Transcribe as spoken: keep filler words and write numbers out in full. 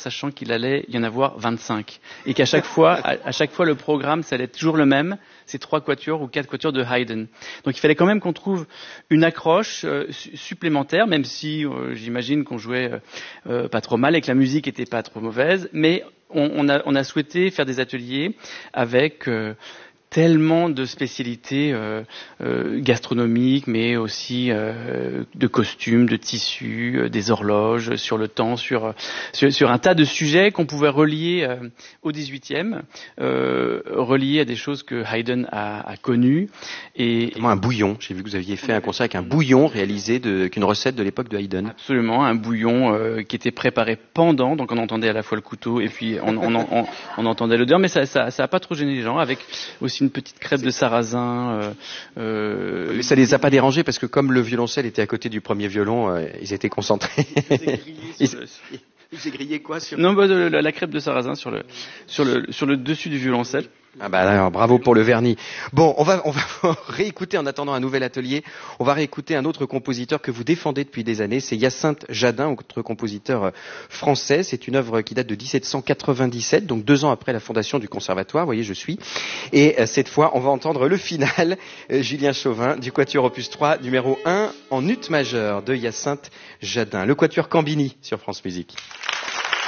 sachant qu'il allait y en avoir vingt-cinq. Et qu'à chaque fois, à, à chaque fois, le programme, ça allait être toujours le même. C'est trois quatuors ou quatre quatuors de Haydn. Donc il fallait quand même qu'on trouve une accroche euh, su- supplémentaire, même si euh, j'imagine qu'on jouait euh, euh, pas trop mal et que la musique était pas trop mauvaise. Mais on, on, a, on a souhaité faire des ateliers avec euh, tellement de spécialités euh, euh, gastronomiques, mais aussi euh, de costumes, de tissus, euh, des horloges, sur le temps, sur, euh, sur, sur un tas de sujets qu'on pouvait relier euh, au dix-huitième, euh, relier à des choses que Haydn a, a connues. Et, Notamment un bouillon. J'ai vu que vous aviez fait un concert avec un bouillon réalisé de, qu'une recette de l'époque de Haydn. Absolument, un bouillon euh, qui était préparé pendant, donc on entendait à la fois le couteau et puis on, on, on, on, on entendait l'odeur, mais ça, ça, ça a pas trop gêné les gens, avec aussi une petite crêpe de sarrasin. Euh, euh, Mais ça les a pas dérangés parce que comme le violoncelle était à côté du premier violon, euh, ils étaient concentrés. Ils sur le- J'ai grillé quoi sur Non, bah, de- la, la crêpe de sarrasin sur le, sur le, sur le dessus du violoncelle. Ah bah alors, bravo pour le vernis. Bon, on va on va réécouter en attendant un nouvel atelier. On va réécouter un autre compositeur que vous défendez depuis des années, c'est Hyacinthe Jadin, autre compositeur français. C'est une œuvre qui date de dix-sept cent quatre-vingt-dix-sept, donc deux ans après la fondation du conservatoire. Vous voyez, je suis. Et euh, cette fois, on va entendre le final, euh, Julien Chauvin, du Quatuor Opus trois, numéro un en ut majeur de Hyacinthe Jadin. Le Quatuor Cambini sur France Musique.